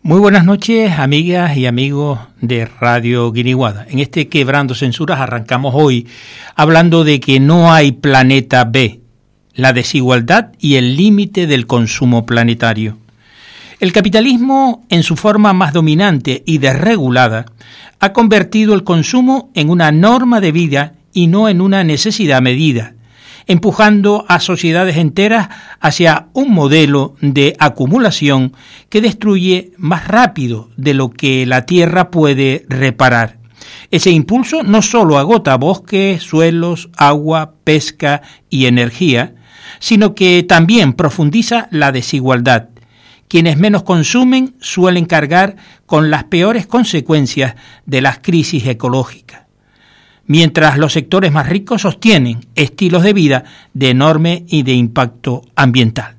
Muy buenas noches, amigas y amigos de Radio Guiniguada. En este Quebrando Censuras arrancamos hoy hablando de que no hay planeta B, la desigualdad y el límite del consumo planetario. El capitalismo, en su forma más dominante y desregulada, ha convertido el consumo en una norma de vida y no en una necesidad medida, empujando a sociedades enteras hacia un modelo de acumulación que destruye más rápido de lo que la Tierra puede reparar. Ese impulso no solo agota bosques, suelos, agua, pesca y energía, sino que también profundiza la desigualdad. Quienes menos consumen suelen cargar con las peores consecuencias de las crisis ecológicas, mientras los sectores más ricos sostienen estilos de vida de enorme y de impacto ambiental.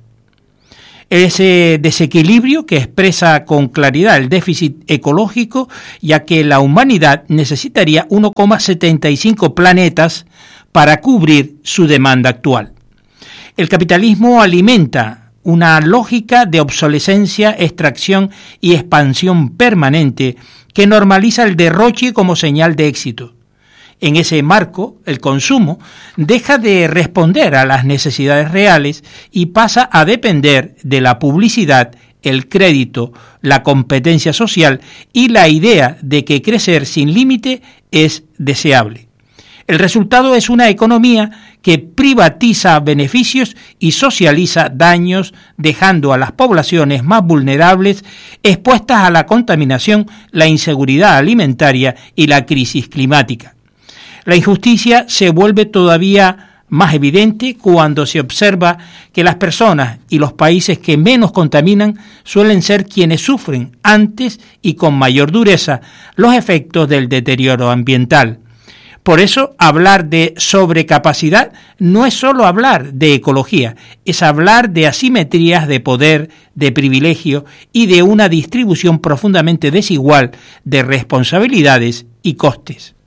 Ese desequilibrio que expresa con claridad el déficit ecológico, ya que la humanidad necesitaría 1,75 planetas para cubrir su demanda actual. El capitalismo alimenta una lógica de obsolescencia, extracción y expansión permanente que normaliza el derroche como señal de éxito. En ese marco, el consumo deja de responder a las necesidades reales y pasa a depender de la publicidad, el crédito, la competencia social y la idea de que crecer sin límite es deseable. El resultado es una economía que privatiza beneficios y socializa daños, dejando a las poblaciones más vulnerables expuestas a la contaminación, la inseguridad alimentaria y la crisis climática. La injusticia se vuelve todavía más evidente cuando se observa que las personas y los países que menos contaminan suelen ser quienes sufren antes y con mayor dureza los efectos del deterioro ambiental. Por eso, hablar de sobrecapacidad no es solo hablar de ecología, es hablar de asimetrías de poder, de privilegio y de una distribución profundamente desigual de responsabilidades y costes.